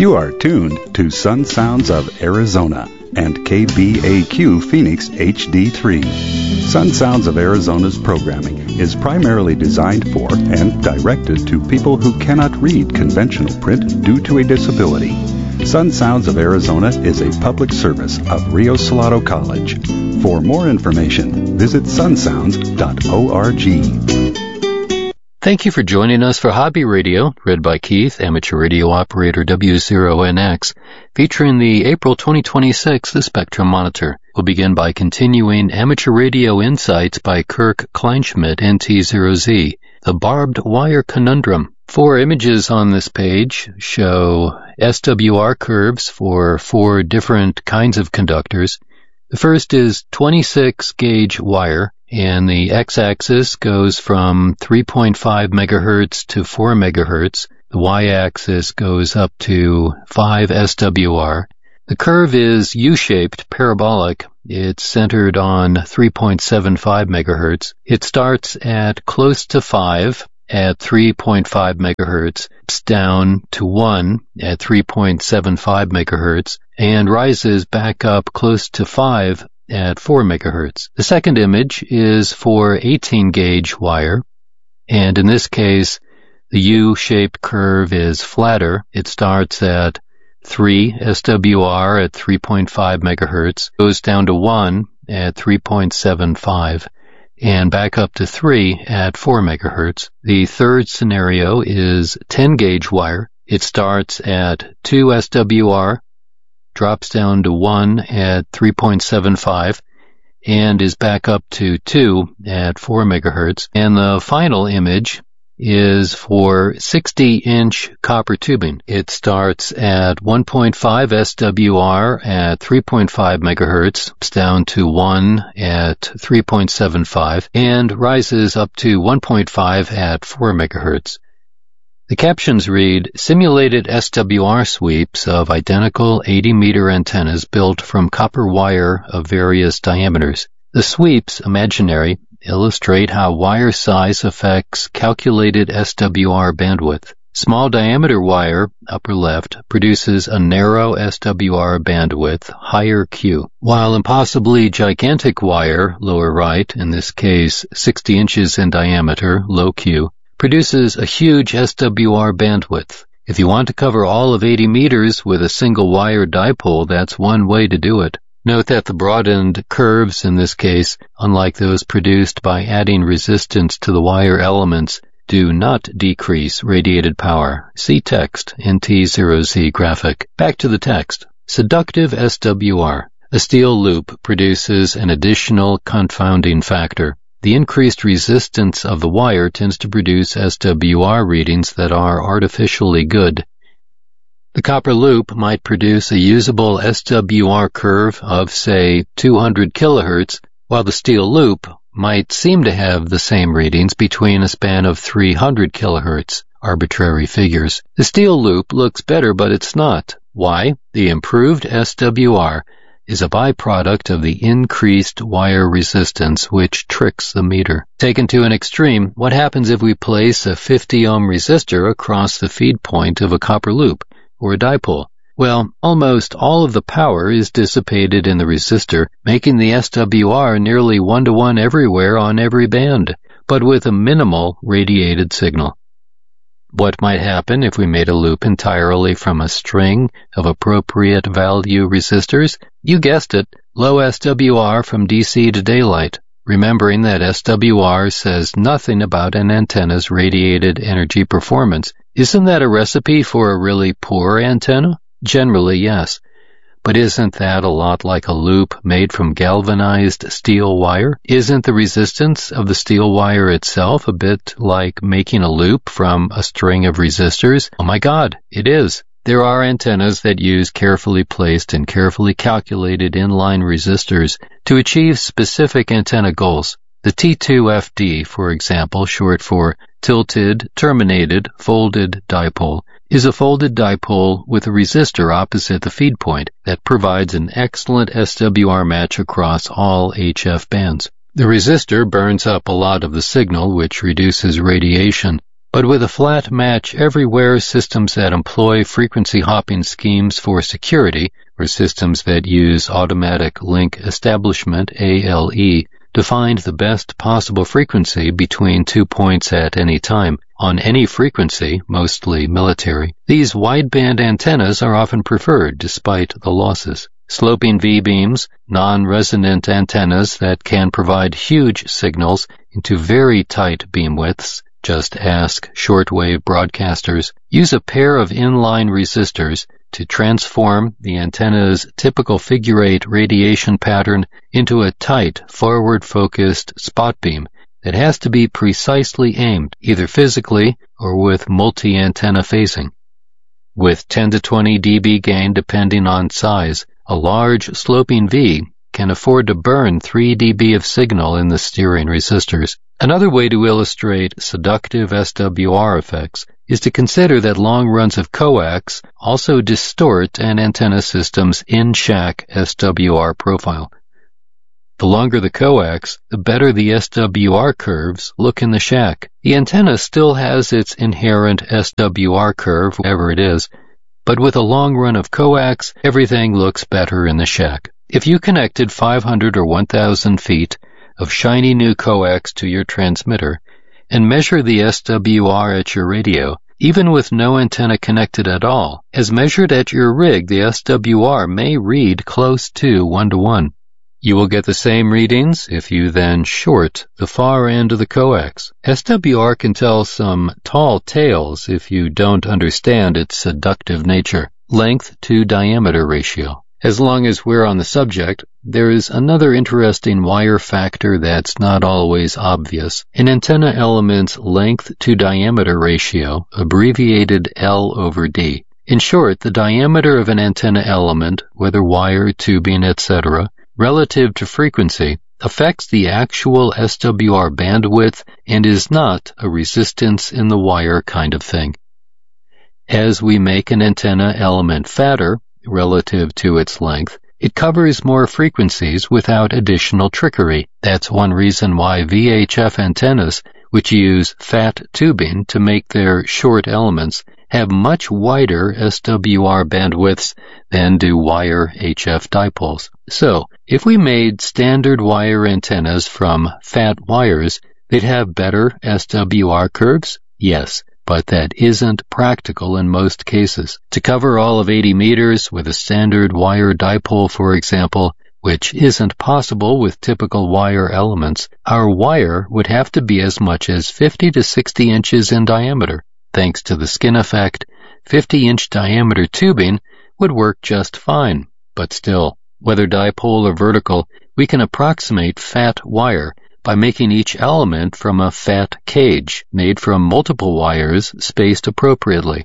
You are tuned to Sun Sounds of Arizona and KBAQ Phoenix HD3. Sun Sounds of Arizona's programming is primarily designed for and directed to people who cannot read conventional print due to a disability. Sun Sounds of Arizona is a public service of Rio Salado College. For more information, visit sunsounds.org. Thank you for joining us for Hobby Radio, read by Keith, amateur radio operator W0NX, featuring the April 2026 The Spectrum Monitor. We'll begin by continuing Amateur Radio Insights by Kirk Kleinschmidt, NT0Z, The Barbed Wire Conundrum. 4 images on this page show SWR curves for 4 different kinds of conductors. The first is 26 gauge wire, and the x-axis goes from 3.5 megahertz to 4 megahertz. The y-axis goes up to 5 SWR. The curve is U-shaped, parabolic. It's centered on 3.75 megahertz. It starts at close to 5 at 3.5 megahertz, it's down to 1 at 3.75 megahertz, and rises back up close to 5 at 4 megahertz. The second image is for 18 gauge wire, and in this case, the U-shaped curve is flatter. It starts at 3 SWR at 3.5 megahertz, goes down to 1 at 3.75, and back up to 3 at 4 megahertz. The third scenario is 10 gauge wire. It starts at 2 SWR, drops down to 1 at 3.75, and is back up to 2 at 4 megahertz. And the final image is for 60-inch copper tubing. It starts at 1.5 SWR at 3.5 megahertz, it's down to 1 at 3.75, and rises up to 1.5 at 4 megahertz. The captions read, simulated SWR sweeps of identical 80-meter antennas built from copper wire of various diameters. The sweeps, imaginary, illustrate how wire size affects calculated SWR bandwidth. Small diameter wire, upper left, produces a narrow SWR bandwidth, higher Q, while impossibly gigantic wire, lower right, in this case 60 inches in diameter, low Q, produces a huge SWR bandwidth. If you want to cover all of 80 meters with a single wire dipole, that's one way to do it. Note that the broadened curves in this case, unlike those produced by adding resistance to the wire elements, do not decrease radiated power. See text, NT0Z graphic. Back to the text. Seductive SWR. A steel loop produces an additional confounding factor. The increased resistance of the wire tends to produce SWR readings that are artificially good. The copper loop might produce a usable SWR curve of, say, 200 kilohertz, while the steel loop might seem to have the same readings between a span of 300 kilohertz, arbitrary figures. The steel loop looks better, but it's not. Why? The improved SWR is a byproduct of the increased wire resistance, which tricks the meter. Taken to an extreme, what happens if we place a 50 ohm resistor across the feed point of a copper loop, or a dipole? Well, almost all of the power is dissipated in the resistor, making the SWR nearly 1-to-1 everywhere on every band, but with a minimal radiated signal. What might happen if we made a loop entirely from a string of appropriate value resistors? You guessed it, low SWR from DC to daylight. Remembering that SWR says nothing about an antenna's radiated energy performance. Isn't that a recipe for a really poor antenna? Generally, yes. But isn't that a lot like a loop made from galvanized steel wire? Isn't the resistance of the steel wire itself a bit like making a loop from a string of resistors? Oh my God, it is. There are antennas that use carefully placed and carefully calculated inline resistors to achieve specific antenna goals. The T2FD, for example, short for tilted, terminated, folded dipole, is a folded dipole with a resistor opposite the feed point that provides an excellent SWR match across all HF bands. The resistor burns up a lot of the signal, which reduces radiation. But with a flat match everywhere, systems that employ frequency hopping schemes for security, or systems that use automatic link establishment, ALE, to find the best possible frequency between 2 points at any time, on any frequency, mostly military, these wideband antennas are often preferred despite the losses. Sloping V-beams, non-resonant antennas that can provide huge signals into very tight beam widths, just ask shortwave broadcasters, use a pair of inline resistors to transform the antenna's typical figure-8 radiation pattern into a tight, forward-focused spot beam that has to be precisely aimed, either physically or with multi-antenna phasing. With 10 to 20 dB gain depending on size, a large sloping V can afford to burn 3 dB of signal in the steering resistors. Another way to illustrate seductive SWR effects is to consider that long runs of coax also distort an antenna system's in-shack SWR profile. The longer the coax, the better the SWR curves look in the shack. The antenna still has its inherent SWR curve, whatever it is, but with a long run of coax, everything looks better in the shack. If you connected 500 or 1,000 feet of shiny new coax to your transmitter and measure the SWR at your radio, even with no antenna connected at all, as measured at your rig, the SWR may read close to 1-to-1. You will get the same readings if you then short the far end of the coax. SWR can tell some tall tales if you don't understand its seductive nature. Length to diameter ratio. As long as we're on the subject, there is another interesting wire factor that's not always obvious. An antenna element's length to diameter ratio, abbreviated L/D. In short, the diameter of an antenna element, whether wire, tubing, etc., relative to frequency, affects the actual SWR bandwidth and is not a resistance in the wire kind of thing. As we make an antenna element fatter, relative to its length, it covers more frequencies without additional trickery. That's one reason why VHF antennas, which use fat tubing to make their short elements, have much wider SWR bandwidths than do wire HF dipoles. So, if we made standard wire antennas from fat wires, they'd have better SWR curves? Yes, but that isn't practical in most cases. To cover all of 80 meters with a standard wire dipole, for example, which isn't possible with typical wire elements, our wire would have to be as much as 50 to 60 inches in diameter. Thanks to the skin effect, 50-inch diameter tubing would work just fine. But still, whether dipole or vertical, we can approximate fat wire by making each element from a fat cage made from multiple wires spaced appropriately.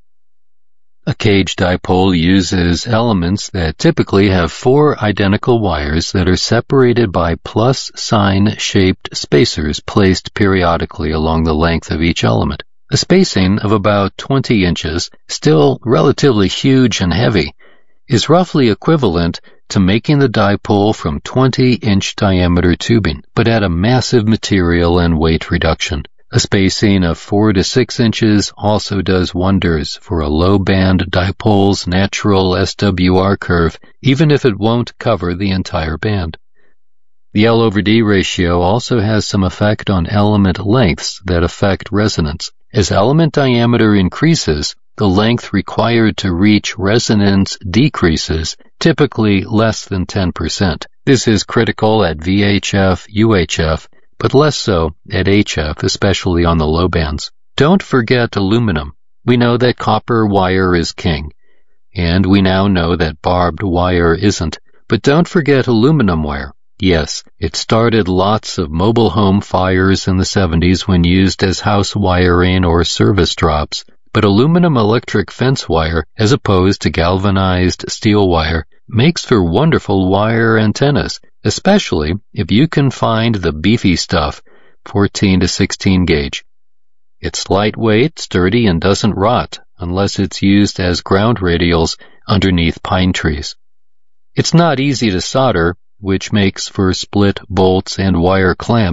A cage dipole uses elements that typically have 4 identical wires that are separated by plus sign-shaped spacers placed periodically along the length of each element. A spacing of about 20 inches, still relatively huge and heavy, is roughly equivalent to making the dipole from 20-inch diameter tubing, but at a massive material and weight reduction. A spacing of 4 to 6 inches also does wonders for a low-band dipole's natural SWR curve, even if it won't cover the entire band. The L/D ratio also has some effect on element lengths that affect resonance. As element diameter increases, the length required to reach resonance decreases, typically less than 10%. This is critical at VHF, UHF, but less so at HF, especially on the low bands. Don't forget aluminum. We know that copper wire is king, and we now know that barbed wire isn't. But don't forget aluminum wire. Yes, it started lots of mobile home fires in the 70s when used as house wiring or service drops, but aluminum electric fence wire, as opposed to galvanized steel wire, makes for wonderful wire antennas, especially if you can find the beefy stuff, 14 to 16 gauge. It's lightweight, sturdy, and doesn't rot unless it's used as ground radials underneath pine trees. It's not easy to solder, which makes for split bolts and wire clamps,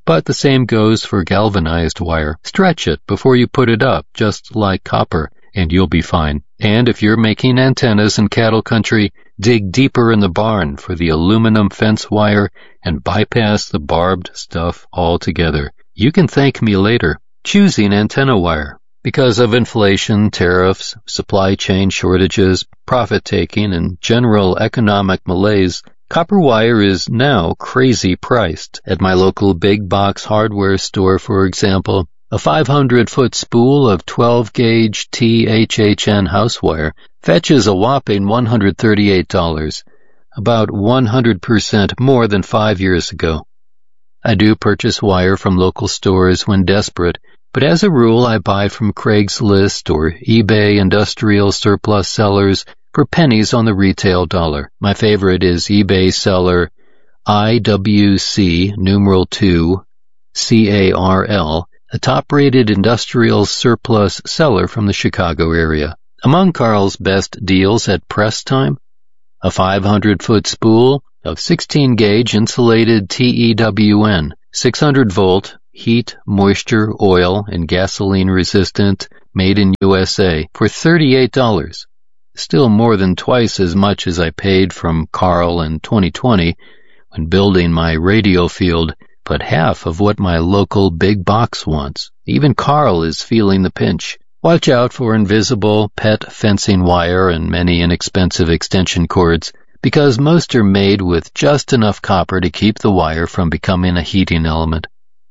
But the same goes for galvanized wire. Stretch it before you put it up, just like copper, and you'll be fine. And if you're making antennas in cattle country, dig deeper in the barn for the aluminum fence wire and bypass the barbed stuff altogether. You can thank me later. Choosing antenna wire. Because of inflation, tariffs, supply chain shortages, profit-taking, and general economic malaise, copper wire is now crazy priced. At my local big box hardware store, for example, a 500-foot spool of 12-gauge THHN house wire fetches a whopping $138, about 100% more than 5 years ago. I do purchase wire from local stores when desperate, but as a rule I buy from Craigslist or eBay industrial surplus sellers for pennies on the retail dollar. My favorite is eBay seller IWC numeral 2 CARL, a top-rated industrial surplus seller from the Chicago area. Among Carl's best deals at press time, a 500-foot spool of 16-gauge insulated TEWN, 600-volt, heat, moisture, oil, and gasoline-resistant, made in USA, for $38. Still more than twice as much as I paid from Carl in 2020 when building my radio field, but half of what my local big box wants. Even Carl is feeling the pinch. Watch out for invisible pet fencing wire and many inexpensive extension cords, because most are made with just enough copper to keep the wire from becoming a heating element.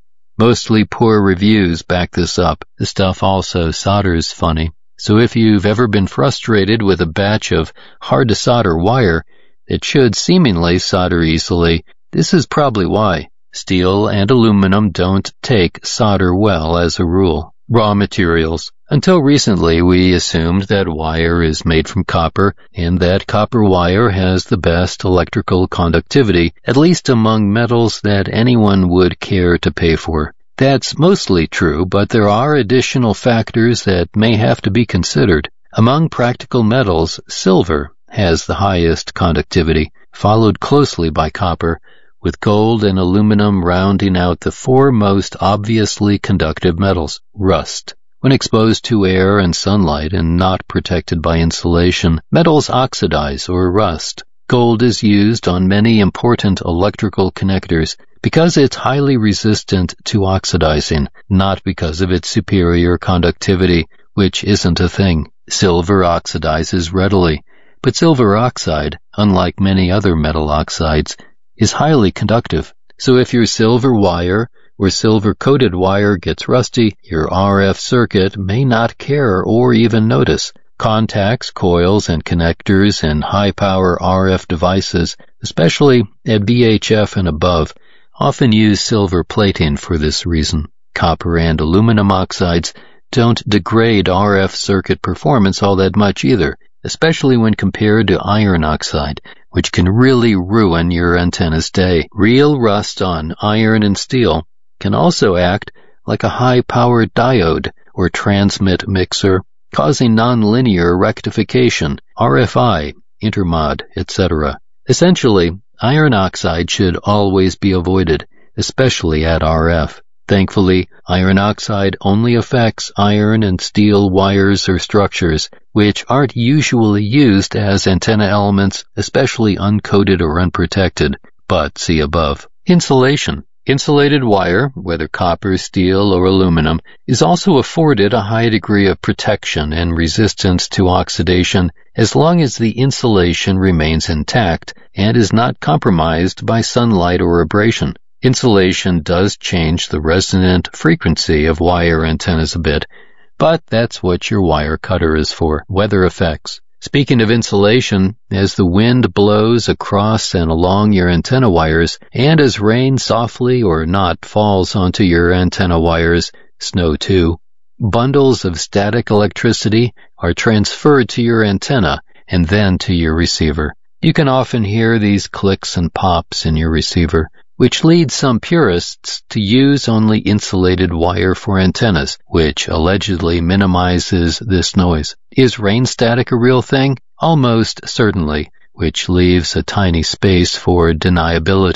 Mostly poor reviews back this up. The stuff also solders funny. So if you've ever been frustrated with a batch of hard-to-solder wire that should seemingly solder easily, this is probably why. Steel and aluminum don't take solder well as a rule. Raw materials. Until recently, we assumed that wire is made from copper and that copper wire has the best electrical conductivity, at least among metals that anyone would care to pay for. That's mostly true, but there are additional factors that may have to be considered. Among practical metals, silver has the highest conductivity, followed closely by copper, with gold and aluminum rounding out the four most obviously conductive metals. Rust. When exposed to air and sunlight and not protected by insulation, metals oxidize or rust. Gold is used on many important electrical connectors because it's highly resistant to oxidizing, not because of its superior conductivity, which isn't a thing. Silver oxidizes readily, but silver oxide, unlike many other metal oxides, is highly conductive. So if your silver wire or silver-coated wire gets rusty, your RF circuit may not care or even notice. Contacts, coils, and connectors in high-power RF devices, especially at VHF and above, often use silver plating for this reason. Copper and aluminum oxides don't degrade RF circuit performance all that much either, especially when compared to iron oxide, which can really ruin your antenna's day. Real rust on iron and steel can also act like a high-powered diode or transmit mixer, causing nonlinear rectification, RFI, intermod, etc. Essentially, iron oxide should always be avoided, especially at RF. Thankfully, iron oxide only affects iron and steel wires or structures, which aren't usually used as antenna elements, especially uncoated or unprotected, but see above. Insulation. Insulated wire, whether copper, steel, or aluminum, is also afforded a high degree of protection and resistance to oxidation as long as the insulation remains intact and is not compromised by sunlight or abrasion. Insulation does change the resonant frequency of wire antennas a bit, but that's what your wire cutter is for. Weather effects. Speaking of insulation, as the wind blows across and along your antenna wires, and as rain softly or not falls onto your antenna wires, snow too, bundles of static electricity are transferred to your antenna and then to your receiver. You can often hear these clicks and pops in your receiver, which leads some purists to use only insulated wire for antennas, which allegedly minimizes this noise. Is rain static a real thing? Almost certainly, which leaves a tiny space for deniability.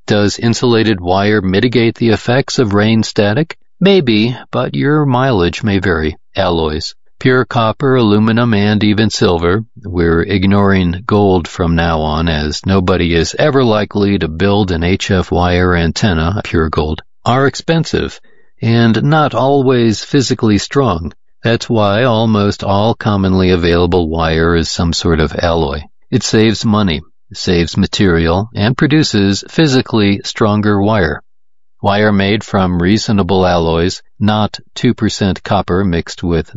Does insulated wire mitigate the effects of rain static? Maybe, but your mileage may vary. Alloys. Pure copper, aluminum, and even silver, we're ignoring gold from now on as nobody is ever likely to build an HF wire antenna, pure gold, are expensive and not always physically strong. That's why almost all commonly available wire is some sort of alloy. It saves money, saves material, and produces physically stronger wire. Wire made from reasonable alloys, not 2% copper mixed with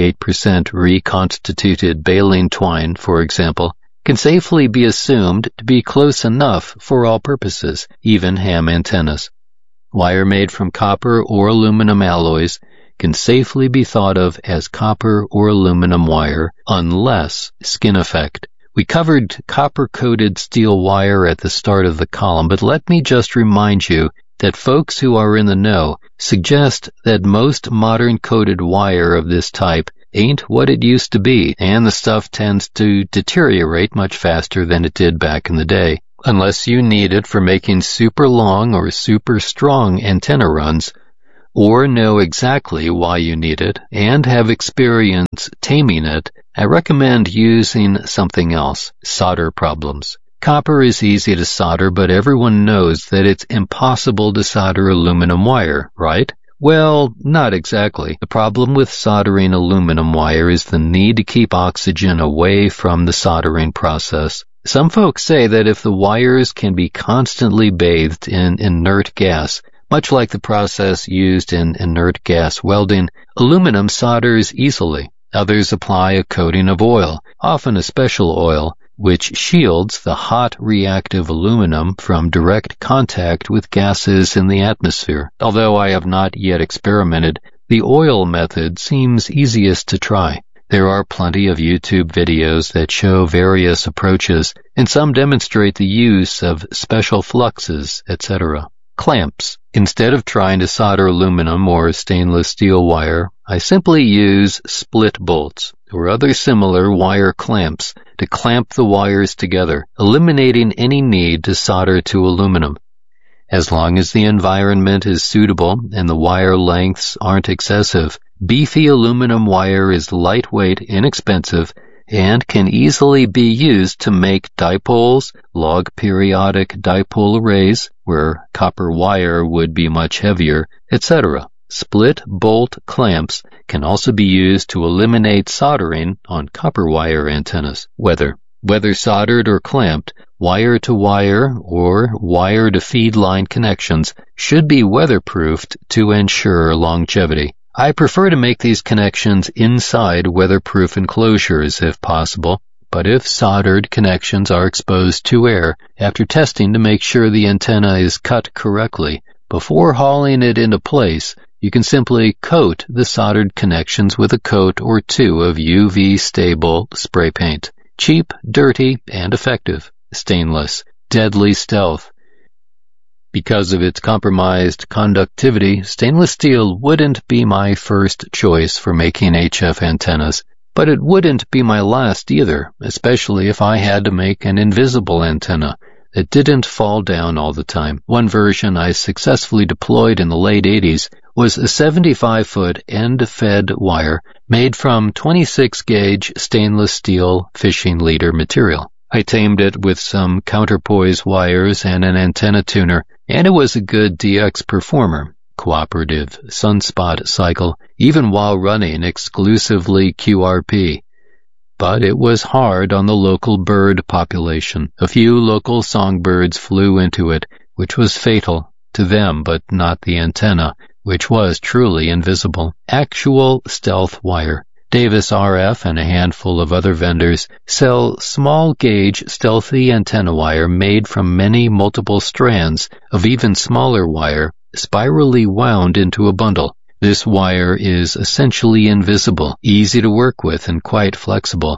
98% reconstituted baleen twine, for example, can safely be assumed to be close enough for all purposes, even ham antennas. Wire made from copper or aluminum alloys can safely be thought of as copper or aluminum wire, unless skin effect. We covered copper-coated steel wire at the start of the column, but let me just remind you that folks who are in the know suggest that most modern coated wire of this type ain't what it used to be, and the stuff tends to deteriorate much faster than it did back in the day. Unless you need it for making super long or super strong antenna runs, or know exactly why you need it and have experience taming it, I recommend using something else. Solder problems. Copper is easy to solder, but everyone knows that it's impossible to solder aluminum wire, right? Well, not exactly. The problem with soldering aluminum wire is the need to keep oxygen away from the soldering process. Some folks say that if the wires can be constantly bathed in inert gas, much like the process used in inert gas welding, aluminum solders easily. Others apply a coating of oil, often a special oil, which shields the hot reactive aluminum from direct contact with gases in the atmosphere. Although I have not yet experimented, the oil method seems easiest to try. There are plenty of YouTube videos that show various approaches, and some demonstrate the use of special fluxes, etc. Clamps. Instead of trying to solder aluminum or stainless steel wire, I simply use split bolts or other similar wire clamps to clamp the wires together, eliminating any need to solder to aluminum. As long as the environment is suitable and the wire lengths aren't excessive, beefy aluminum wire is lightweight, inexpensive, and can easily be used to make dipoles, log periodic dipole arrays, where copper wire would be much heavier, etc. Split bolt clamps can also be used to eliminate soldering on copper wire antennas. Whether soldered or clamped, wire-to-wire or wire-to-feed line connections should be weatherproofed to ensure longevity. I prefer to make these connections inside weatherproof enclosures if possible, but if soldered connections are exposed to air, after testing to make sure the antenna is cut correctly, before hauling it into place, you can simply coat the soldered connections with a coat or two of UV-stable spray paint. Cheap, dirty, and effective. Stainless. Deadly stealth. Because of its compromised conductivity, stainless steel wouldn't be my first choice for making HF antennas, but it wouldn't be my last either, especially if I had to make an invisible antenna that didn't fall down all the time. One version I successfully deployed in the late 80s was a 75-foot end-fed wire made from 26-gauge stainless steel fishing leader material. I tamed it with some counterpoise wires and an antenna tuner, and it was a good DX performer, cooperative sunspot cycle, even while running exclusively QRP. But it was hard on the local bird population. A few local songbirds flew into it, which was fatal to them, but not the antenna, which was truly invisible. Actual stealth wire. Davis RF and a handful of other vendors sell small-gauge stealthy antenna wire made from many multiple strands of even smaller wire, spirally wound into a bundle. This wire is essentially invisible, easy to work with, and quite flexible.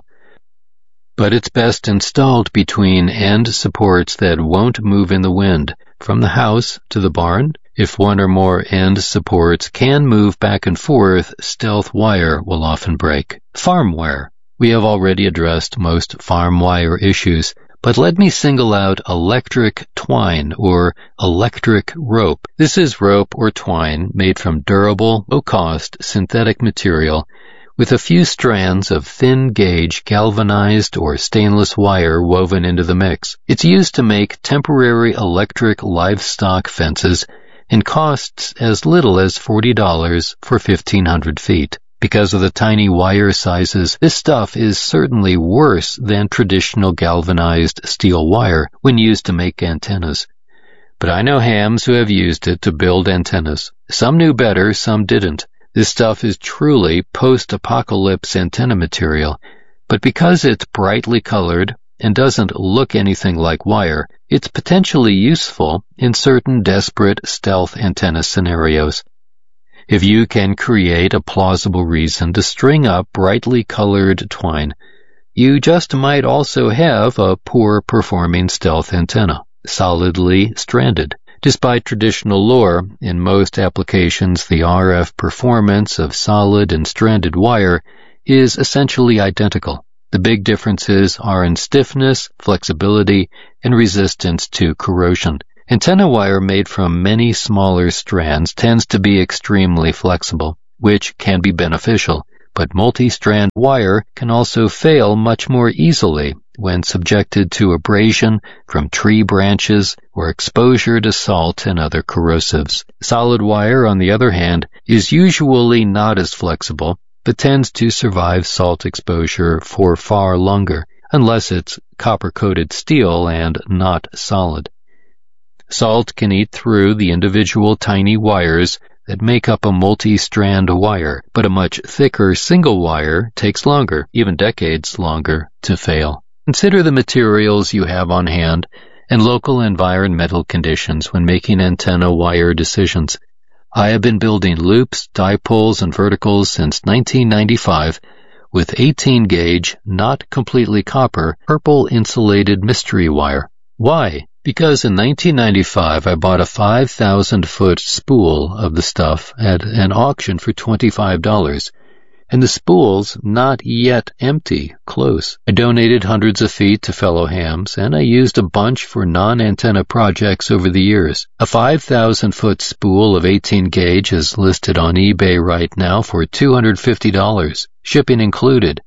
But it's best installed between end supports that won't move in the wind, from the house to the barn. If one or more end supports can move back and forth, stealth wire will often break. Farm wire. We have already addressed most farm wire issues, But let me single out electric twine or electric rope. This is rope or twine made from durable, low-cost synthetic material with a few strands of thin-gauge galvanized or stainless wire woven into the mix. It's used to make temporary electric livestock fences and costs as little as $40 for 1,500 feet. Because of the tiny wire sizes, this stuff is certainly worse than traditional galvanized steel wire when used to make antennas. But I know hams who have used it to build antennas. Some knew better, some didn't. This stuff is truly post-apocalypse antenna material, but because it's brightly colored and doesn't look anything like wire, it's potentially useful in certain desperate stealth antenna scenarios. If you can create a plausible reason to string up brightly colored twine, you just might also have a poor-performing stealth antenna, solidly stranded. Despite traditional lore, in most applications the RF performance of solid and stranded wire is essentially identical. The big differences are in stiffness, flexibility, and resistance to corrosion. Antenna wire made from many smaller strands tends to be extremely flexible, which can be beneficial, but multi-strand wire can also fail much more easily when subjected to abrasion from tree branches or exposure to salt and other corrosives. Solid wire, on the other hand, is usually not as flexible, but tends to survive salt exposure for far longer, unless it's copper-coated steel and not solid. Salt can eat through the individual tiny wires that make up a multi-strand wire, but a much thicker single wire takes longer, even decades longer, to fail. Consider the materials you have on hand and local environmental conditions when making antenna wire decisions. I have been building loops, dipoles, and verticals since 1995 with 18-gauge, not completely copper, purple insulated mystery wire. Why? Because in 1995 I bought a 5,000-foot spool of the stuff at an auction for $25, and the spool's not yet empty, close. I donated hundreds of feet to fellow hams, and I used a bunch for non-antenna projects over the years. A 5,000-foot spool of 18-gauge is listed on eBay right now for $250, shipping included.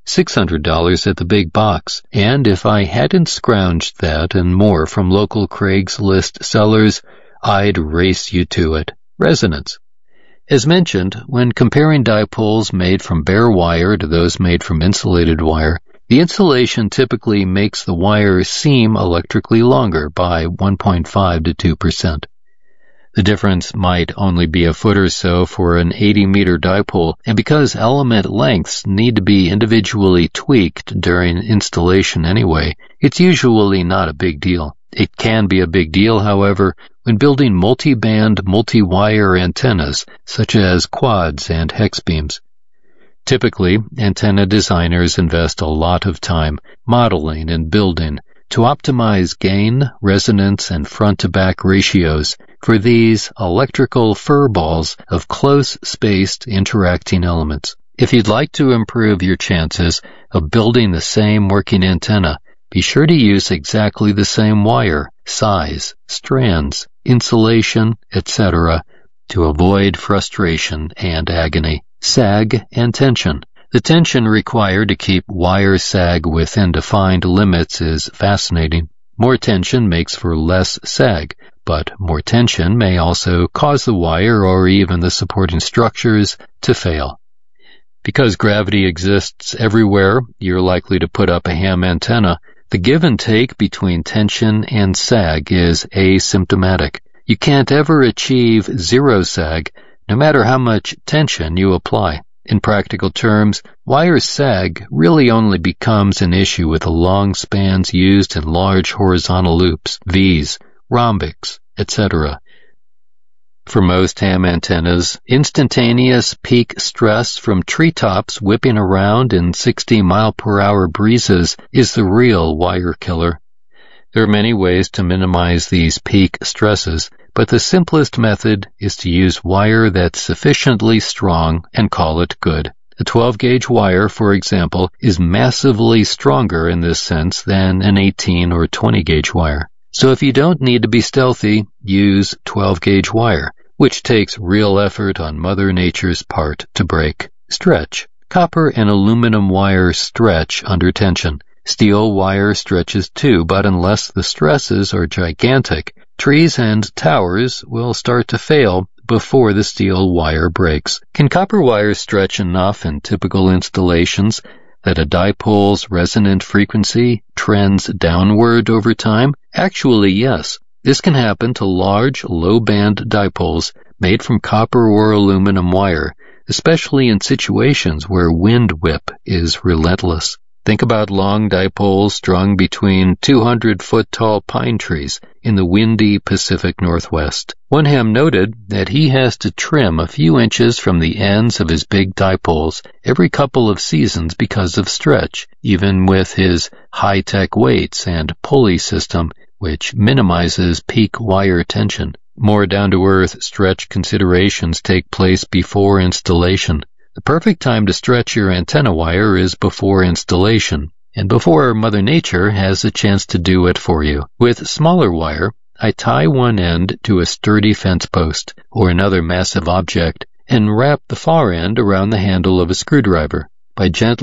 $600 at the big box, and if I hadn't scrounged that and more from local Craigslist sellers, I'd race you to it. Resonance. As mentioned, when comparing dipoles made from bare wire to those made from insulated wire, the insulation typically makes the wire seem electrically longer by 1.5 to 2%. The difference might only be a foot or so for an 80-meter dipole, and because element lengths need to be individually tweaked during installation anyway, it's usually not a big deal. It can be a big deal, however, when building multi-band, multi-wire antennas, such as quads and hex beams. Typically, antenna designers invest a lot of time modeling and building to optimize gain, resonance, and front-to-back ratios for these electrical furballs of close-spaced interacting elements. If you'd like to improve your chances of building the same working antenna, be sure to use exactly the same wire, size, strands, insulation, etc. to avoid frustration and agony. Sag and tension. The tension required to keep wire sag within defined limits is fascinating. More tension makes for less sag, but more tension may also cause the wire or even the supporting structures to fail. Because gravity exists everywhere, you're likely to put up a ham antenna. The give and take between tension and sag is asymptomatic. You can't ever achieve zero sag, no matter how much tension you apply. In practical terms, wire sag really only becomes an issue with the long spans used in large horizontal loops, V's, rhombics, etc. For most ham antennas, instantaneous peak stress from treetops whipping around in 60-mile-per-hour breezes is the real wire killer. There are many ways to minimize these peak stresses, but the simplest method is to use wire that's sufficiently strong and call it good. A 12-gauge wire, for example, is massively stronger in this sense than an 18 or 20-gauge wire. So if you don't need to be stealthy, use 12-gauge wire, which takes real effort on Mother Nature's part to break. Stretch. Copper and aluminum wire stretch under tension. Steel wire stretches too, but unless the stresses are gigantic, trees and towers will start to fail before the steel wire breaks. Can copper wire stretch enough in typical installations that a dipole's resonant frequency trends downward over time? Actually, yes. This can happen to large, low-band dipoles made from copper or aluminum wire, especially in situations where wind whip is relentless. Think about long dipoles strung between 200-foot-tall pine trees in the windy Pacific Northwest. Wenham noted that he has to trim a few inches from the ends of his big dipoles every couple of seasons because of stretch, even with his high-tech weights and pulley system, which minimizes peak wire tension. More down-to-earth stretch considerations take place before installation. The perfect time to stretch your antenna wire is before installation, and before Mother Nature has a chance to do it for you. With smaller wire, I tie one end to a sturdy fence post or another massive object and wrap the far end around the handle of a screwdriver. By gently